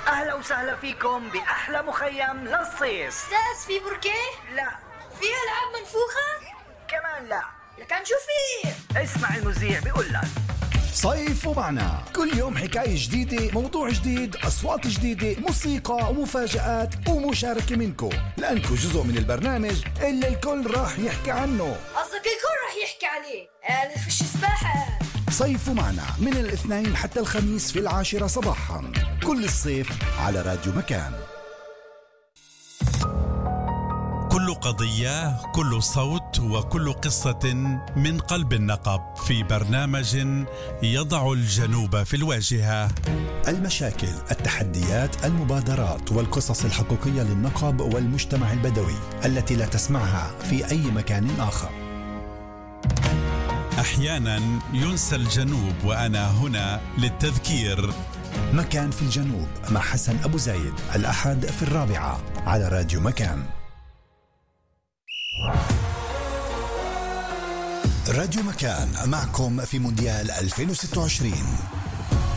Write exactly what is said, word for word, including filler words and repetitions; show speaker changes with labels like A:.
A: أهلا وسهلا فيكم بأحلى مخيم للصيف.
B: أستاذ في بركة؟
A: لا.
B: في ألعاب منفوخة؟
A: كمان لا.
B: لكن شو في؟
A: اسمع المذيع بيقول لك
C: صيف ومعنا، كل يوم حكاية جديدة، موضوع جديد، أصوات جديدة، موسيقى ومفاجآت ومشاركة منكم، لأنكم جزء من البرنامج اللي الكل راح يحكي عنه.
B: قصدك الكل راح يحكي عليه؟ أنا فيش سباحة.
C: صيف ومعنا من الاثنين حتى الخميس في العاشرة صباحا كل الصيف على راديو مكان.
D: كل قضية، كل صوت، وكل قصة من قلب النقب في برنامج يضع الجنوب في الواجهة.
C: المشاكل، التحديات، المبادرات والقصص الحقيقية للنقب والمجتمع البدوي التي لا تسمعها في أي مكان آخر.
D: أحيانا ينسى الجنوب، وأنا هنا للتذكير.
C: مكان في الجنوب مع حسن أبو زايد، الأحد في الرابعة على راديو مكان. راديو مكان معكم في مونديال ألفين وستة وعشرين.